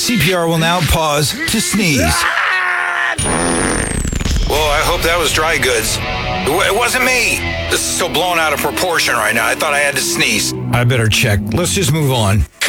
CPR will now pause to sneeze. Well, I hope that was dry goods. It wasn't me. This is so blown out of proportion right now. I thought I had to sneeze. I better check. Let's just move on.